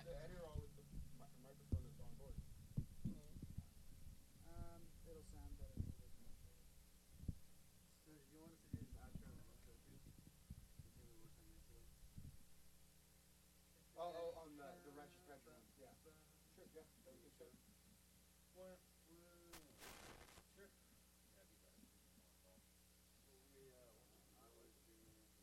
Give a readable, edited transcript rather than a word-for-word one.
header or with the microphone that's on board? It'll sound better if it was much better. So you want us to do this outro and then intro too? The thing we worked on yesterday? On the Ratchet Stretch one. Yeah. Sure, yeah. That was good.